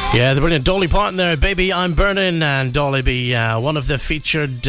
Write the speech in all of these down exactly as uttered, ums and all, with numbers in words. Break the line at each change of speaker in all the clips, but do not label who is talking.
Yeah, the brilliant Dolly Parton there, Baby I'm Burning, and Dolly be uh, one of the featured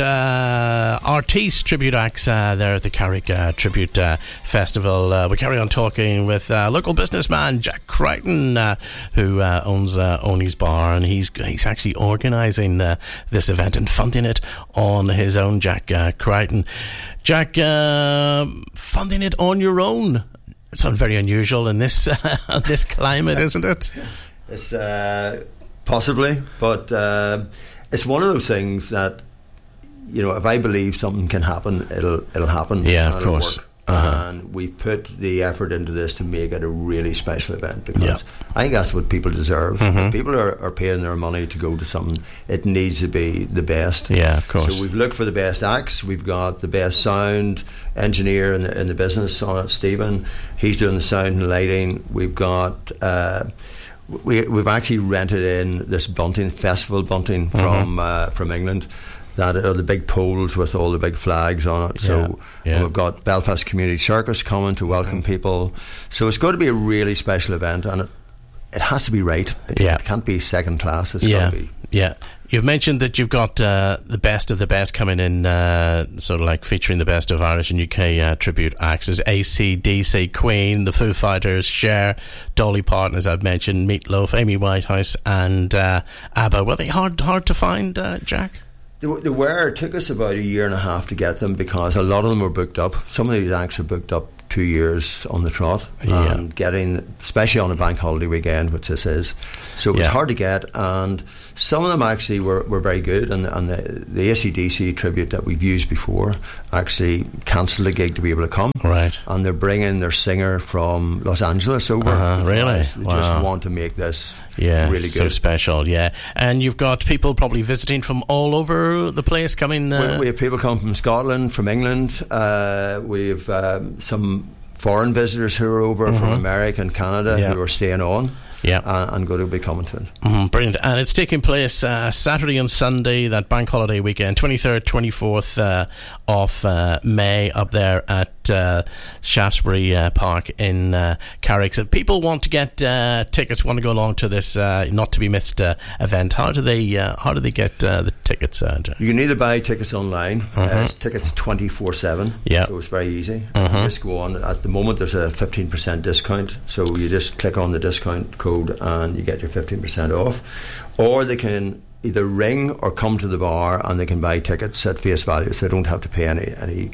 uh, artiste tribute acts uh, there at the Carrick uh, Tribute uh, Festival. Uh, we carry on talking with uh, local businessman Jack Crichton, uh, who uh, owns uh, Oney's Bar, and he's he's actually organising uh, this event and funding it on his own. Jack uh, Crichton. Jack, uh, funding it on your own. It's not very unusual in this uh, this climate, isn't it?
It's uh, possibly, but uh, it's one of those things that, you know, if I believe something can happen, it'll it'll happen.
Yeah, of course.
Work.
Uh-huh.
And we put the effort into this to make it a really special event, because
yeah.
I think that's what people deserve.
Mm-hmm.
If people are, are paying their money to go to something, it needs to be the best.
Yeah, of course.
So we've looked for the best acts. We've got the best sound engineer in the, in the business on it, Stephen. He's doing the sound and lighting. We've got... Uh, We, we've actually rented in this bunting, festival bunting from mm-hmm. uh, from England, that are the big poles with all the big flags on it. So
yeah, yeah.
we've got Belfast Community Circus coming to welcome mm-hmm. people. So it's going to be a really special event, and it, it has to be right. It,
yeah.
it can't be second class. It's
yeah.
got to be.
Yeah. You've mentioned that you've got uh, the best of the best coming in, uh, sort of like featuring the best of Irish and U K uh, tribute acts. There's A C D C, Queen, the Foo Fighters, Cher, Dolly Parton, as I've mentioned, Meatloaf, Amy Whitehouse, and uh, ABBA. Were they hard hard to find, uh, Jack?
They, they were. It took us about a year and a half to get them, because a lot of them were booked up. Some of these acts are booked up two years on the trot,
yeah.
and getting, especially on a bank holiday weekend, which this is, so it was
yeah.
hard to get. And some of them actually were, were very good, and, and the, the A C D C tribute that we've used before actually cancelled a gig to be able to come,
right?
And they're bringing their singer from Los Angeles over.
Uh-huh, really?
They
wow.
just want to make this
yeah,
really good.
So special, yeah. And you've got people probably visiting from all over the place coming. Uh,
we, we have people come from Scotland, from England. Uh, we have um, some foreign visitors who are over mm-hmm. from America and Canada
yeah.
who are staying on.
Yeah,
and, and going to be coming to it.
Mm-hmm, brilliant. And it's taking place uh, Saturday and Sunday, that bank holiday weekend, twenty-third, twenty-fourth uh, of uh, May, up there at uh, Shaftesbury uh, Park in uh, Carrick. So people want to get uh, tickets, want to go along to this uh, not to be missed uh, event. How do they? Uh, how do they get uh, the tickets? Uh,
you can either buy tickets online. Mm-hmm. Uh, it's tickets twenty-four seven.
Yeah,
so it's very easy.
Mm-hmm.
You just go on. At the moment, there's a fifteen percent discount. So you just click on the discount code and you get your fifteen percent off. Or they can either ring or come to the bar, and they can buy tickets at face value, so they don't have to pay any any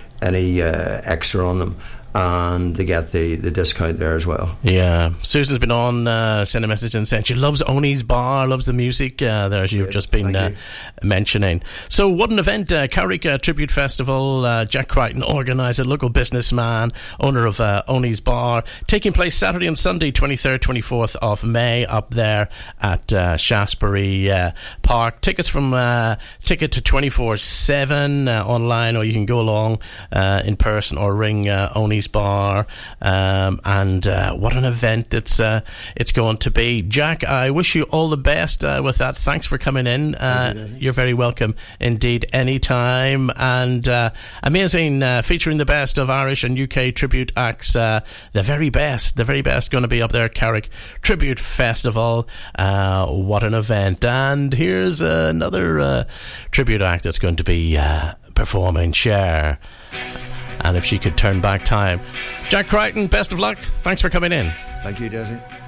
any uh, extra on them, and they get the, the discount there as well.
Yeah, Susan's been on, uh, sent a message and said she loves Oney's Bar, loves the music uh, there, as you've
Good.
just been uh, mentioning. So what an event, uh, Carrick uh, Tribute Festival. uh, Jack Crichton, organiser, local businessman, owner of uh, Oney's Bar, taking place Saturday and Sunday, twenty-third, twenty-fourth of May, up there at uh, Shaftesbury uh, Park. Tickets from uh, ticket to twenty-four seven uh, online, or you can go along uh, in person or ring uh, Oney's Bar. Um, and uh, what an event it's uh, it's going to be. Jack, I wish you all the best uh, with that. Thanks for coming in. Uh, you're very welcome indeed, anytime. And uh, amazing, uh, featuring the best of Irish and U K tribute acts, uh, the very best the very best going to be up there at Carrick Tribute Festival. Uh, what an event. And here's uh, another uh, tribute act that's going to be uh, performing, Cher, and If She Could Turn Back Time. Jack Crichton, best of luck. Thanks for coming in.
Thank you, Desi.